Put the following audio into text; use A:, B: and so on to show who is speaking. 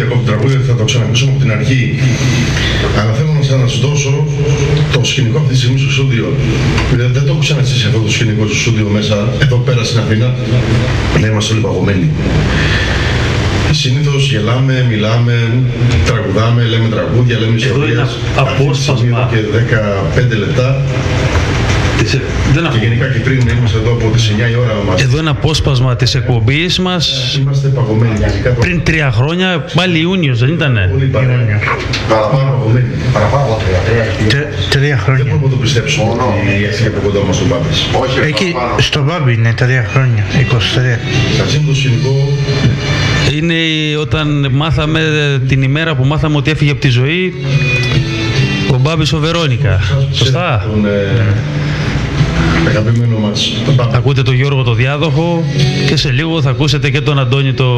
A: διακόπτω το τραγούδι, θα το ξανακούσουμε από την αρχή. Αλλά θέλω να σας δώσω το σκηνικό αυτή τη στιγμή στο στούντιο. Δεν το έχω ξαναζήσει αυτό το σκηνικό στο στούντιο μέσα, εδώ πέρα στην Αθήνα. Να είμαστε όλοι παγωμένοι. Συνήθως γελάμε, μιλάμε, τραγουδάμε, λέμε τραγούδια, λέμε ιστορίες.
B: Απόσπασμα.
A: Και 15 λεπτά. Και γενικά και πριν είμαστε εδώ από τις 9 η ώρα μας.
B: Εδώ είναι απόσπασμα της εκπομπής μας.
A: Είμαστε παγωμένοι.
B: Πριν 3 χρόνια, πάλι Ιούνιος, δεν ήτανε?
A: Πολύ παραπάνω παγωμένοι.
C: Παραπάνω από
D: 3 χρόνια.
A: Δεν μπορούμε να το πιστέψουμε ότι έρχεται από κοντά μας ο Μπάμπης.
D: Εκεί στο Μπάμπη είναι 3 χρόνια, 23.
A: Σας είναι το σκηνικό.
B: Είναι όταν μάθαμε, την ημέρα που μάθαμε ότι έφυγε από τη ζωή ο Μπάμπης ο Βερόνικα. Σωστά?
A: Τον αγαπημένο μας.
B: Ακούτε τον Γιώργο το διάδοχο και σε λίγο θα ακούσετε και τον Αντώνη το